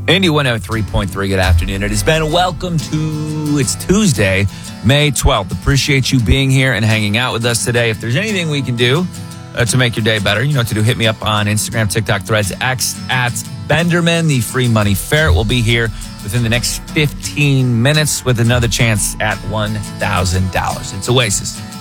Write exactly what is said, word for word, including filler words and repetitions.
Indy one oh three point three, good afternoon. It has been welcome to, it's Tuesday, May twelfth. Appreciate you being here and hanging out with us today. If there's anything we can do uh, to make your day better, you know what to do. Hit me up on Instagram, TikTok, Threads, X at Benderman. The free money ferret will be here within the next fifteen minutes with another chance at one thousand dollars. It's Oasis.